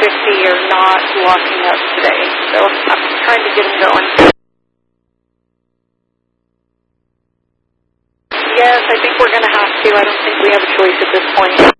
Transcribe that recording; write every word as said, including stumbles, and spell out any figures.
fifty are not locking up today, so I'm trying to get them going. Yes, I think we're going to have to. I don't think we have a choice at this point.